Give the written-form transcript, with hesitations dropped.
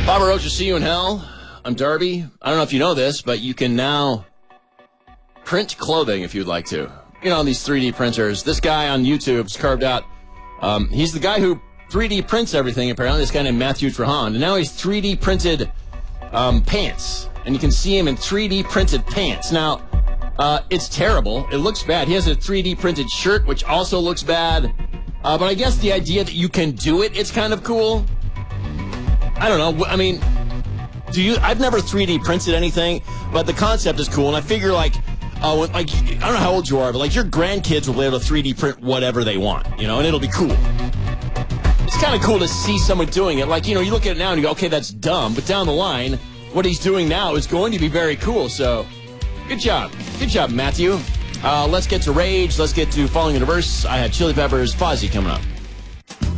Barbara Roach will see you in hell. I'm Darby. I don't know if you know this, but you can now print clothing if you'd like to. You know, these 3D printers. This guy on YouTube's carved out. He's the guy who 3D prints everything, apparently. This guy named Matthew Trahan. And now he's 3D printed pants. And you can see him in 3D printed pants. Now, it's terrible. It looks bad. He has a 3D printed shirt, which also looks bad. But I guess the idea that you can do it, it's kind of cool. I don't know. I mean, I've never 3D printed anything, but the concept is cool. And I figure, I don't know how old you are, but your grandkids will be able to 3D print whatever they want, and it'll be cool. It's kind of cool to see someone doing it. You look at it now and you go, okay, that's dumb. But down the line, what he's doing now is going to be very cool. So, good job. Good job, Matthew. Let's get to Rage. Let's get to Falling in Reverse. I have Chili Peppers, Fozzy coming up.